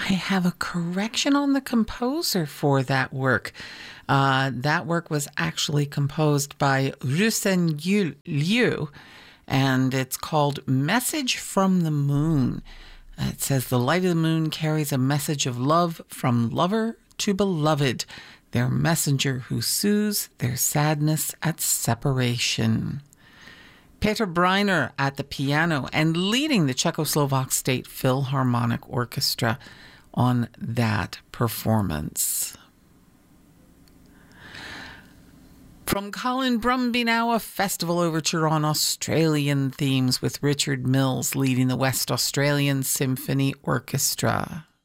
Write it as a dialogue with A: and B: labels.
A: I have a correction on the composer for that work. That work was actually composed by Rusen Liu, and it's called Message from the Moon. It says, the light of the moon carries a message of love from lover to beloved, their messenger who soothes their sadness at separation. Peter Breiner at the piano and leading the Czechoslovak State Philharmonic Orchestra on that performance. From Colin Brumby now, a festival overture on Australian themes with Richard Mills leading the West Australian Symphony Orchestra.